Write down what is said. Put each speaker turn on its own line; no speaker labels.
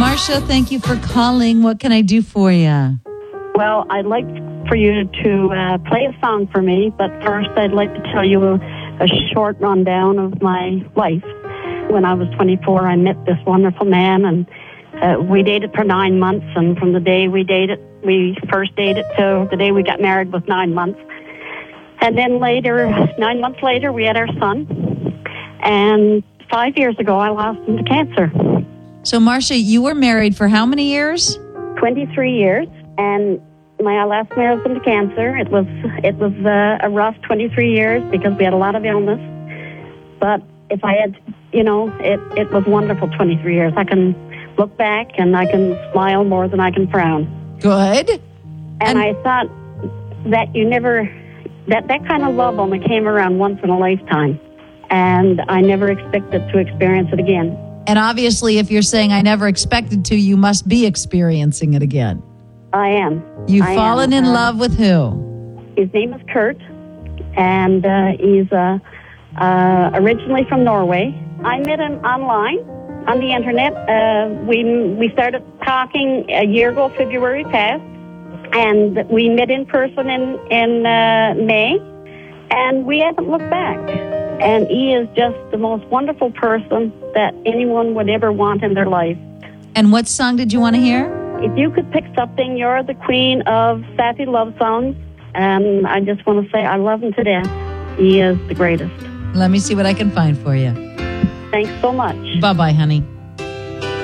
Marcia, thank you for calling. What can I do for you?
Well, I'd like for you to play a song for me, but first I'd like to tell you a short rundown of my life. When I was 24, I met this wonderful man, and we dated for 9 months, and from the day we first dated till the day we got married was 9 months. And then later, 9 months later, we had our son, and 5 years ago, I lost him to cancer.
So, Marcia, you were married for how many years?
23 years, and I lost my husband to cancer. It was a rough 23 years because we had a lot of illness. But if I had, it was wonderful 23 years. I can look back and I can smile more than I can frown.
Good.
And I thought that that kind of love only came around once in a lifetime. And I never expected to experience it again.
And obviously, if you're saying I never expected to, you must be experiencing it again.
I am.
You've fallen in love with who?
His name is Kurt, and he's originally from Norway. I met him online on the internet. We started talking a year ago, February passed, and we met in person in May, and we haven't looked back. And he is just the most wonderful person that anyone would ever want in their life.
And what song did you want to hear?
If you could pick something, you're the queen of sappy love songs. And I just want to say I love him to death. He is the greatest.
Let me see what I can find for you.
Thanks so much.
Bye-bye, honey.